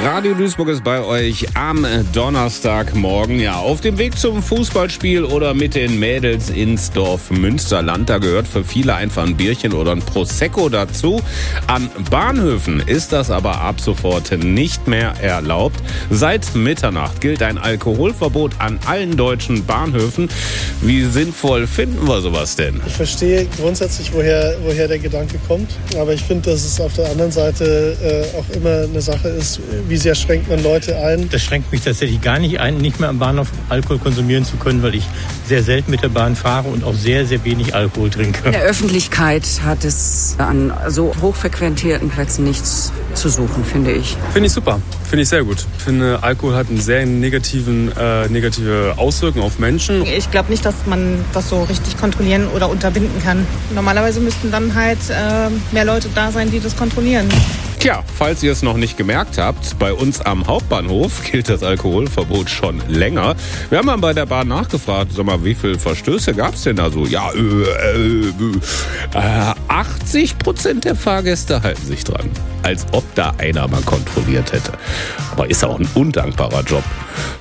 Radio Duisburg ist bei euch am Donnerstagmorgen. Ja, auf dem Weg zum Fußballspiel oder mit den Mädels ins Dorf Münsterland. Da gehört für viele einfach ein Bierchen oder ein Prosecco dazu. An Bahnhöfen ist das aber ab sofort nicht mehr erlaubt. Seit Mitternacht gilt ein Alkoholverbot an allen deutschen Bahnhöfen. Wie sinnvoll finden wir sowas denn? Ich verstehe grundsätzlich, woher der Gedanke kommt. Aber ich finde, dass es auf der anderen Seite auch immer eine Sache ist, wie sehr schränkt man Leute ein. Das schränkt mich tatsächlich gar nicht ein, nicht mehr am Bahnhof Alkohol konsumieren zu können, weil ich sehr selten mit der Bahn fahre und auch sehr, sehr wenig Alkohol trinke. In der Öffentlichkeit hat es an so hochfrequentierten Plätzen nichts zu suchen, finde ich. Finde ich super, finde ich sehr gut. Ich finde, Alkohol hat eine sehr negative Auswirkung auf Menschen. Ich glaube nicht, dass man das so richtig kontrollieren oder unterbinden kann. Normalerweise müssten dann halt mehr Leute da sein, die das kontrollieren. Tja, falls ihr es noch nicht gemerkt habt, bei uns am Hauptbahnhof gilt das Alkoholverbot schon länger. Wir haben mal bei der Bahn nachgefragt, sag mal, wie viele Verstöße gab es denn da so? Ja, 80% der Fahrgäste halten sich dran. Als ob da einer mal kontrolliert hätte. Aber ist auch ein undankbarer Job.